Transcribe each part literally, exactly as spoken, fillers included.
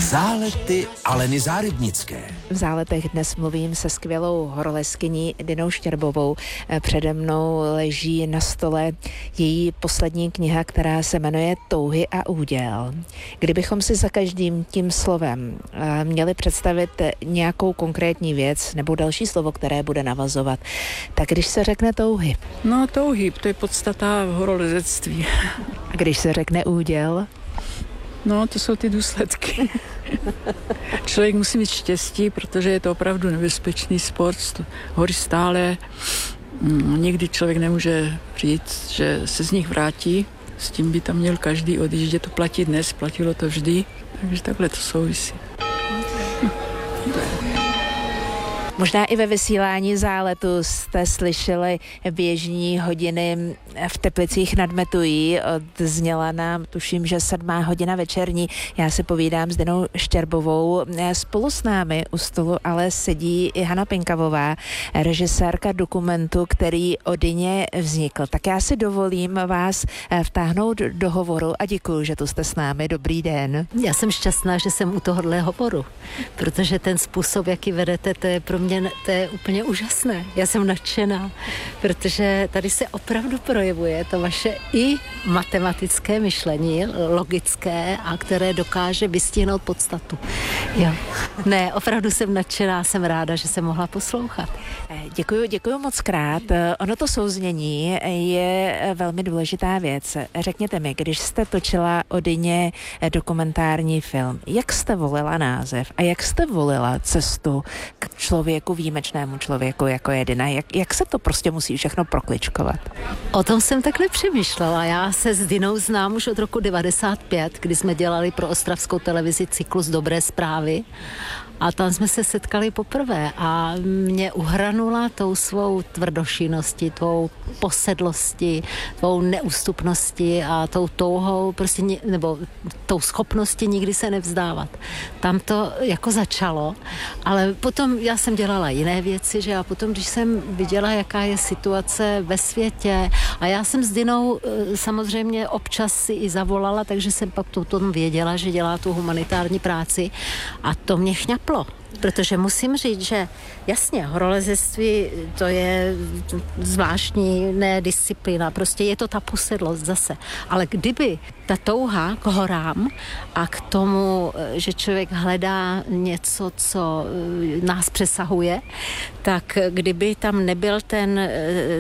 Zálety Aleny Zárybnické. V Záletech dnes mluvím se skvělou horolezkyní Dinou Štěrbovou. Přede mnou leží na stole její poslední kniha, která se jmenuje Touhy a úděl. Kdybychom si za každým tím slovem měli představit nějakou konkrétní věc nebo další slovo, které bude navazovat, tak když se řekne touhy. No touhy, to je podstata horolezectví. A když se řekne úděl? No, to jsou ty důsledky. Člověk musí mít štěstí, protože je to opravdu nebezpečný sport. Hory stále. Nikdy člověk nemůže říct, že se z nich vrátí. S tím by tam měl každý odjíždět. To platí dnes, platilo to vždy. Takže takhle to souvisí. Možná i ve vysílání Záletu jste slyšeli běžní hodiny v Teplicích nad Metují. Odzněla nám, tuším, že sedmá hodina večerní. Já si povídám s Dinou Štěrbovou. Spolu s námi u stolu ale sedí i Hana Pinkavová, režisérka dokumentu, který o Dině vznikl. Tak já si dovolím vás vtáhnout do hovoru a děkuju, že tu jste s námi. Dobrý den. Já jsem šťastná, že jsem u tohohle hovoru, protože ten způsob, jaký vedete, to je pro mě to je úplně úžasné. Já jsem nadšená, protože tady se opravdu projevuje to vaše i matematické myšlení, logické, a které dokáže vystihnout podstatu. Jo. Ne, opravdu jsem nadšená, jsem ráda, že jsem mohla poslouchat. Děkuju, děkuju moc krát. Ono to souznění je velmi důležitá věc. Řekněte mi, když jste točila o Dině dokumentární film, jak jste volila název a jak jste volila cestu k člověku, výjimečnému člověku, jako je Dina? Jak, jak se to prostě musí všechno prokličkovat? O tom jsem tak nepřemýšlela. Já se s Dinou znám už od roku devadesát pět, kdy jsme dělali pro ostravskou televizi cyklus Dobré zprávy. A tam jsme se setkali poprvé a mě uhranula tou svou tvrdošinností, tou posedlostí, tou neústupností a tou touhou, prostě, nebo tou schopností nikdy se nevzdávat. Tam to jako začalo, ale potom já jsem dělala jiné věci, že a potom, když jsem viděla, jaká je situace ve světě, a já jsem s Dinou samozřejmě občas si i zavolala, takže jsem pak to tom věděla, že dělá tu humanitární práci, a to mě chňaplo. Protože musím říct, že jasně, horolezectví to je zvláštní ne disciplína, prostě je to ta posedlost zase. Ale kdyby ta touha k horám a k tomu, že člověk hledá něco, co nás přesahuje, tak kdyby tam nebyl ten,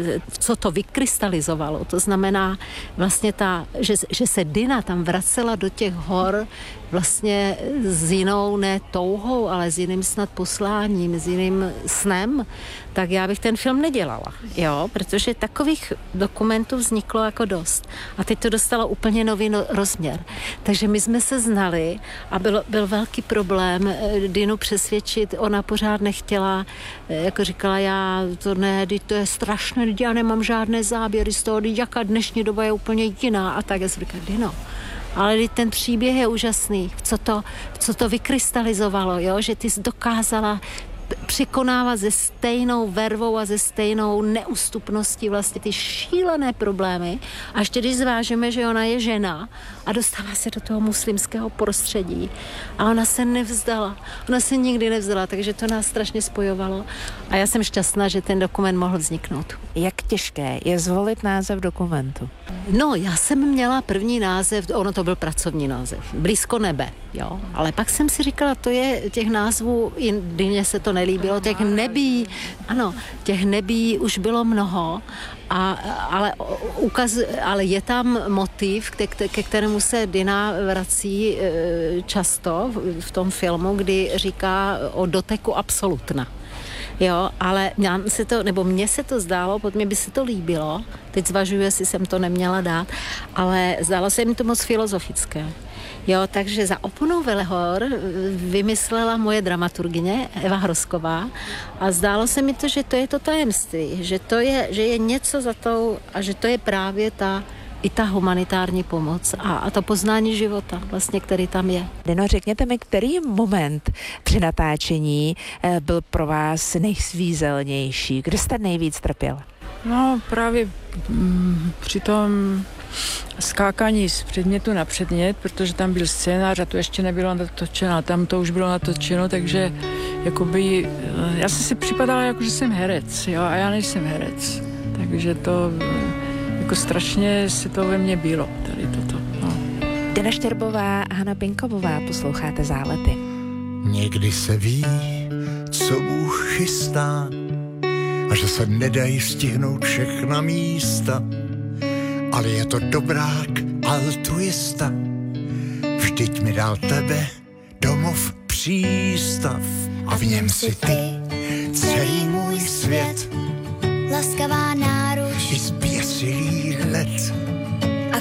co to vykrystalizovalo, to znamená vlastně ta, že, že se Dina tam vracela do těch hor vlastně s jinou ne touhou, ale s jiným snad posláním, s jiným snem, tak já bych ten film nedělala, jo, protože takových dokumentů vzniklo jako dost. A teď to dostalo úplně nový no, rozměr. Takže my jsme se znali a byl, byl velký problém Dinu přesvědčit, ona pořád nechtěla, jako říkala, já to ne, to je strašné, já nemám žádné záběry z toho, jaká dnešní doba je úplně jiná, a tak já jsem říkala, Dino, ale ten příběh je úžasný, co to, co to vykrystalizovalo, jo? Že ty jsi dokázala překonávat se stejnou vervou a se stejnou neústupností vlastně ty šílené problémy. A ještě když zvážíme, že ona je žena a dostala se do toho muslimského prostředí a ona se nevzdala. Ona se nikdy nevzdala, takže to nás strašně spojovalo. A já jsem šťastná, že ten dokument mohl vzniknout. Jak těžké je zvolit název dokumentu? No, já jsem měla první název, ono to byl pracovní název, Blízko nebe, jo. Ale pak jsem si říkala, to je těch názvů, i Dyně se to nelíbilo, těch nebí, ano, těch nebí už bylo mnoho, a, ale, ukaz, ale je tam motiv, ke, ke kterému se Dina vrací často v tom filmu, kdy říká o doteku absolutna. Jo, ale nám se to, nebo mně se to zdálo, pod mě by se to líbilo, teď zvažuji, jestli jsem to neměla dát, ale zdálo se mi to moc filozofické. Jo, takže za oponou Velehor vymyslela moje dramaturgyně Eva Hrosková a zdálo se mi to, že to je to tajemství, že to je, že je něco za tou a že to je právě ta i ta humanitární pomoc a, a to poznání života, vlastně, který tam je. Dino, řekněte mi, který moment při natáčení byl pro vás nejsvízelnější? Kde jste nejvíc trpěl? No právě mm, při tom skákání z předmětu na předmět, protože tam byl scénář a to ještě nebylo natočeno, a tam to už bylo natočeno, takže jakoby, já jsem si připadala, jako že jsem herec, jo, a já nejsem herec. Takže to jako strašně se to ve mně bylo, tady toto. No. Dana Štěrbová a Hana Pinkovová, posloucháte Zálety. Někdy se ví, co Bůh chystá a že se nedají stihnout všechna místa, ale je to dobrák altruista. Vždyť mi dal tebe domov přístav a v něm si ty celý můj svět, laskavá náruč i zběsilý hled.